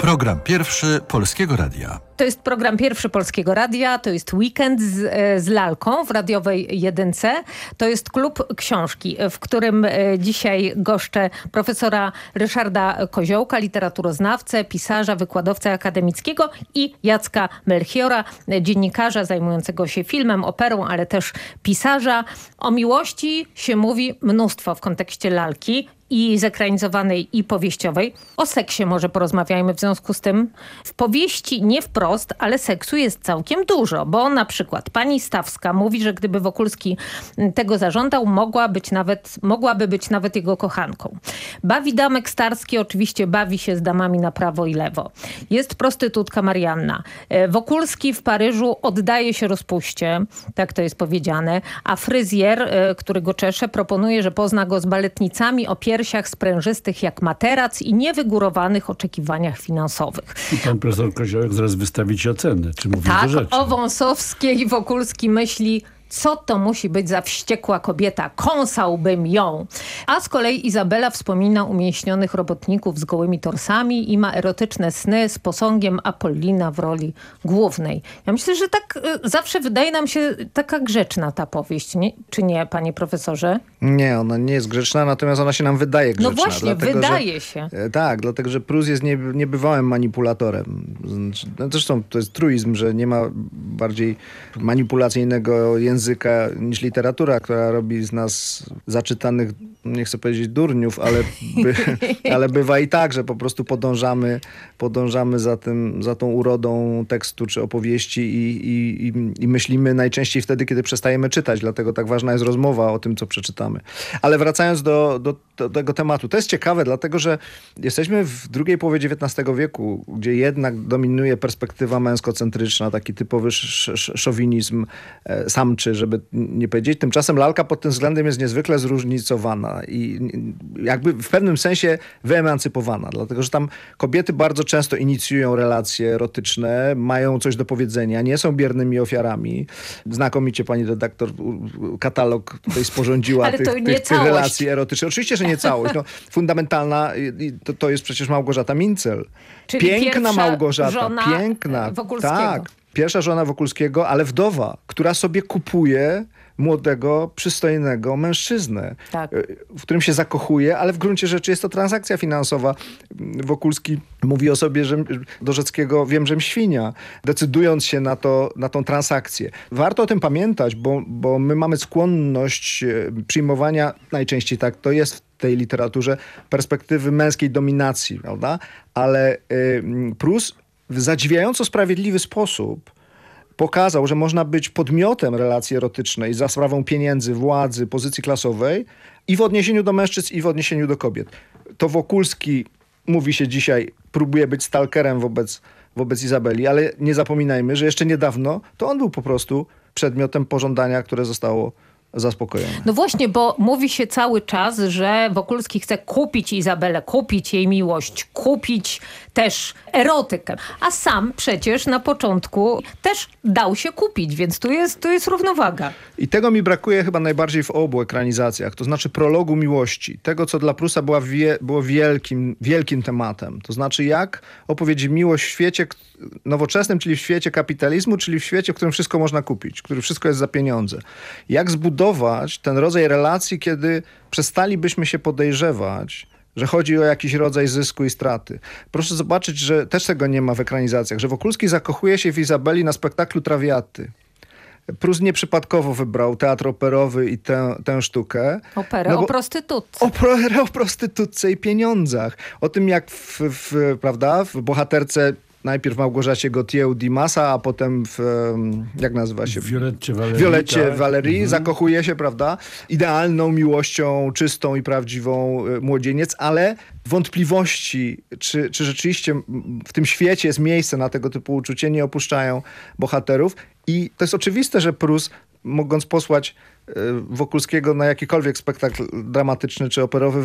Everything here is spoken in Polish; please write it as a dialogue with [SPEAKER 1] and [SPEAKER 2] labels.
[SPEAKER 1] Program pierwszy Polskiego Radia.
[SPEAKER 2] To jest program pierwszy Polskiego Radia, to jest weekend z Lalką w radiowej jedynce. To jest klub książki, w którym dzisiaj goszczę profesora Ryszarda Koziołka, literaturoznawcę, pisarza, wykładowcę akademickiego i Jacka Melchiora, dziennikarza zajmującego się filmem, operą, ale też pisarza. O miłości się mówi mnóstwo w kontekście Lalki. I zekranizowanej, i powieściowej. O seksie może porozmawiajmy w związku z tym. W powieści nie wprost, ale seksu jest całkiem dużo, bo na przykład pani Stawska mówi, że gdyby Wokulski tego zażądał, mogłaby być nawet jego kochanką. Bawi damek Starski oczywiście bawi się z damami na prawo i lewo. Jest prostytutka Marianna. Wokulski w Paryżu oddaje się rozpuście, tak to jest powiedziane, a fryzjer, który go czesze, proponuje, że pozna go z baletnicami o piersiach sprężystych jak materac i niewygórowanych oczekiwaniach finansowych.
[SPEAKER 3] I pan profesor Koziołek zaraz wystawi ci ocenę, czy mówi do rzeczy.
[SPEAKER 2] Tak, o Wąsowskiej Wokulski myśli, co to musi być za wściekła kobieta, kąsałbym ją. A z kolei Izabela wspomina umieśnionych robotników z gołymi torsami i ma erotyczne sny z posągiem Apollina w roli głównej. Ja myślę, że tak zawsze wydaje nam się taka grzeczna ta powieść, nie? Czy nie, panie profesorze?
[SPEAKER 4] Nie, ona nie jest grzeczna, natomiast ona się nam wydaje grzeczna.
[SPEAKER 2] No właśnie,
[SPEAKER 4] dlatego,
[SPEAKER 2] wydaje się.
[SPEAKER 4] Tak, dlatego, że Prus jest niebywałym manipulatorem. Zresztą to jest truizm, że nie ma bardziej manipulacyjnego języka niż literatura, która robi z nas zaczytanych, nie chcę powiedzieć durniów, ale bywa i tak, że po prostu podążamy za tą urodą tekstu czy opowieści i myślimy najczęściej wtedy, kiedy przestajemy czytać. Dlatego tak ważna jest rozmowa o tym, co przeczytamy. Ale wracając do tego tematu. To jest ciekawe, dlatego że jesteśmy w drugiej połowie XIX wieku, gdzie jednak dominuje perspektywa męskocentryczna, taki typowy szowinizm samczy, żeby nie powiedzieć. Tymczasem lalka pod tym względem jest niezwykle zróżnicowana i jakby w pewnym sensie wyemancypowana, dlatego że tam kobiety bardzo często inicjują relacje erotyczne, mają coś do powiedzenia, nie są biernymi ofiarami. Znakomicie pani redaktor katalog tutaj sporządziła tych relacji erotycznych. Oczywiście, że nie całość. No, fundamentalna to jest przecież Małgorzata Mincel.
[SPEAKER 2] Czyli
[SPEAKER 4] piękna Małgorzata,
[SPEAKER 2] żona
[SPEAKER 4] piękna.
[SPEAKER 2] Wokulskiego.
[SPEAKER 4] Tak. Pierwsza żona Wokulskiego, ale wdowa, która sobie kupuje młodego, przystojnego mężczyznę,
[SPEAKER 2] tak,
[SPEAKER 4] w którym się zakochuje, ale w gruncie rzeczy jest to transakcja finansowa. Wokulski mówi o sobie, że do Rzeckiego wiem, żem świnia, decydując się na tą transakcję. Warto o tym pamiętać, bo my mamy skłonność przyjmowania, najczęściej tak to jest w tej literaturze, perspektywy męskiej dominacji, prawda? Ale Prus w zadziwiająco sprawiedliwy sposób pokazał, że można być podmiotem relacji erotycznej za sprawą pieniędzy, władzy, pozycji klasowej i w odniesieniu do mężczyzn, i w odniesieniu do kobiet. To Wokulski, mówi się dzisiaj, próbuje być stalkerem wobec Izabeli, ale nie zapominajmy, że jeszcze niedawno to on był po prostu przedmiotem pożądania, które zostało zaspokojone.
[SPEAKER 2] No właśnie, bo mówi się cały czas, że Wokulski chce kupić Izabelę, kupić jej miłość, kupić też erotykę. A sam przecież na początku też dał się kupić, więc tu jest równowaga.
[SPEAKER 4] I tego mi brakuje chyba najbardziej w obu ekranizacjach. To znaczy prologu miłości. Tego, co dla Prusa było wielkim tematem. To znaczy jak opowiedzieć miłość w świecie nowoczesnym, czyli w świecie kapitalizmu, czyli w świecie, w którym wszystko można kupić, który wszystko jest za pieniądze. Jak zbudować ten rodzaj relacji, kiedy przestalibyśmy się podejrzewać, że chodzi o jakiś rodzaj zysku i straty. Proszę zobaczyć, że też tego nie ma w ekranizacjach, że Wokulski zakochuje się w Izabeli na spektaklu Trawiaty. Prus nieprzypadkowo wybrał teatr operowy i tę sztukę.
[SPEAKER 2] Operę o prostytutce.
[SPEAKER 4] Operę o prostytutce i pieniądzach. O tym, jak w bohaterce najpierw Małgorzacie Gautier Dimasa, a potem jak nazywa się? Violetcie Valerii. Zakochuje się, prawda? Idealną miłością, czystą i prawdziwą młodzieniec, ale wątpliwości, czy rzeczywiście w tym świecie jest miejsce na tego typu uczucie, nie opuszczają bohaterów. I to jest oczywiste, że Prus, mogąc posłać Wokulskiego na jakikolwiek spektakl dramatyczny czy operowy,